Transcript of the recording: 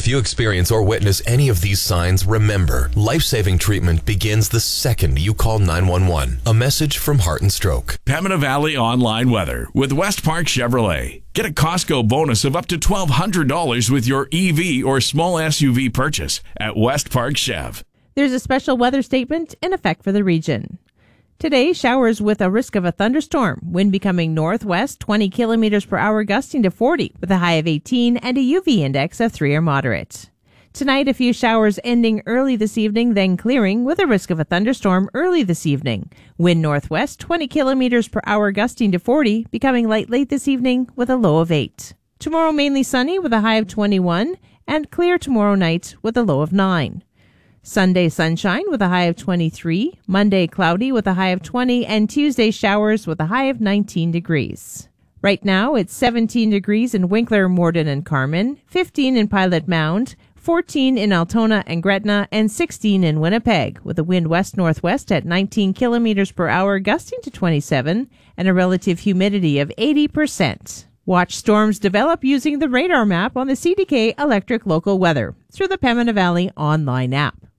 If you experience or witness any of these signs, remember, life-saving treatment begins the second you call 911. A message from Heart and Stroke. Pembina Valley Online Weather with West Park Chevrolet. Get a Costco bonus of up to $1,200 with your EV or small SUV purchase at West Park Chev. There's a special weather statement in effect for the region. Today, showers with a risk of a thunderstorm. Wind becoming northwest, 20 kilometers per hour, gusting to 40 with a high of 18 and a UV index of 3 or moderate. Tonight, a few showers ending early this evening, then clearing with a risk of a thunderstorm early this evening. Wind northwest, 20 kilometers per hour, gusting to 40, becoming light late this evening with a low of 8. Tomorrow, mainly sunny with a high of 21, and clear tomorrow night with a low of 9. Sunday, sunshine with a high of 23. Monday, cloudy with a high of 20. And Tuesday, showers with a high of 19 degrees. Right now, it's 17 degrees in Winkler, Morden, and Carman, 15 in Pilot Mound, 14 in Altona and Gretna, and 16 in Winnipeg, with a wind west-northwest at 19 kilometers per hour, gusting to 27, and a relative humidity of 80%. Watch storms develop using the radar map on the CDK Electric Local Weather through the Pembina Valley online app.